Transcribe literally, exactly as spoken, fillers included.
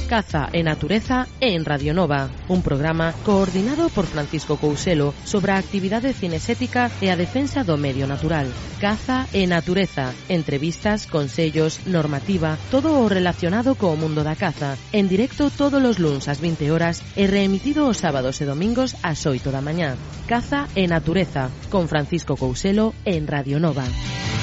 Caza e Natureza en Radio Nova, un programa coordinado por Francisco Couselo sobre a actividade cinexética e a defensa do medio natural. Caza e Natureza, entrevistas, consellos, normativa, todo o relacionado co mundo da caza, en directo todos os luns ás vinte horas e reemitido os sábados e domingos ás oito da mañá. Caza e Natureza, con Francisco Couselo en Radio Nova.